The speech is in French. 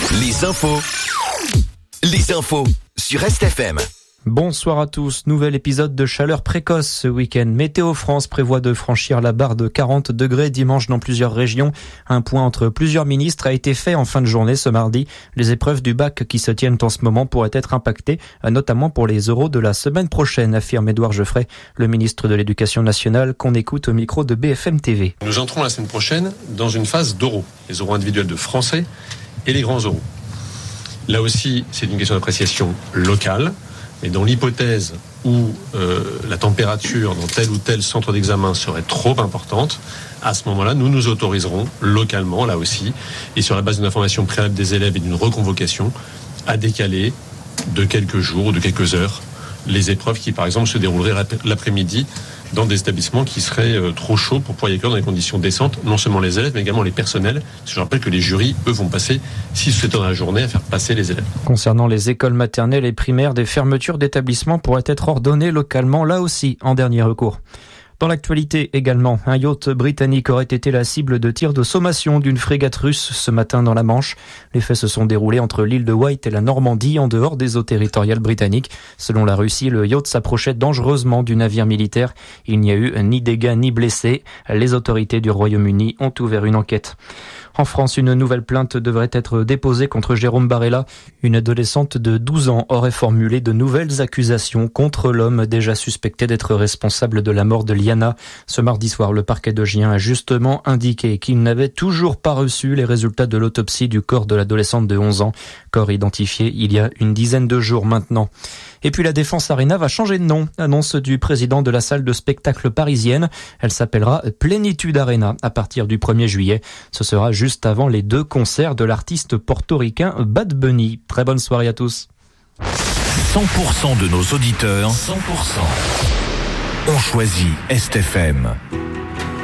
Les infos sur RestFM. Bonsoir à tous, nouvel épisode de chaleur précoce ce week-end. Météo France prévoit de franchir la barre de 40 degrés dimanche dans plusieurs régions. Un point entre plusieurs ministres a été fait en fin de journée ce mardi. Les épreuves du bac qui se tiennent en ce moment pourraient être impactées, notamment pour les oraux de la semaine prochaine, affirme Édouard Geoffrey, le ministre de l'Éducation nationale, qu'on écoute au micro de BFM TV. Nous entrons la semaine prochaine dans une phase d'oraux, les oraux individuels de français et les grands oraux. Là aussi, c'est une question d'appréciation locale. Mais dans l'hypothèse où la température dans tel ou tel centre d'examen serait trop importante, à ce moment-là, nous nous autoriserons localement, là aussi, et sur la base d'une information préalable des élèves et d'une reconvocation, à décaler de quelques jours ou de quelques heures les épreuves qui, par exemple, se dérouleraient l'après-midi dans des établissements qui seraient trop chauds pour pouvoir y accueillir dans des conditions décentes, non seulement les élèves, mais également les personnels. Parce que je rappelle que les jurys, eux, vont passer 6 ou 7 heures dans la journée à faire passer les élèves. Concernant les écoles maternelles et primaires, des fermetures d'établissements pourraient être ordonnées localement, là aussi, en dernier recours. Dans l'actualité également, un yacht britannique aurait été la cible de tirs de sommation d'une frégate russe ce matin dans la Manche. Les faits se sont déroulés entre l'île de Wight et la Normandie, en dehors des eaux territoriales britanniques. Selon la Russie, le yacht s'approchait dangereusement du navire militaire. Il n'y a eu ni dégâts ni blessés. Les autorités du Royaume-Uni ont ouvert une enquête. En France, une nouvelle plainte devrait être déposée contre Jérôme Barella. Une adolescente de 12 ans aurait formulé de nouvelles accusations contre l'homme déjà suspecté d'être responsable de la mort de Liana. Ce mardi soir, le parquet de Gien a justement indiqué qu'il n'avait toujours pas reçu les résultats de l'autopsie du corps de l'adolescente de 11 ans, corps identifié il y a une dizaine de jours maintenant. Et puis la Défense Arena va changer de nom, annonce du président de la salle de spectacle parisienne. Elle s'appellera Plénitude Arena à partir du 1er juillet. Ce sera juste avant les 2 concerts de l'artiste portoricain Bad Bunny. Très bonne soirée à tous. 100% de nos auditeurs, 100% ont choisi RestFM.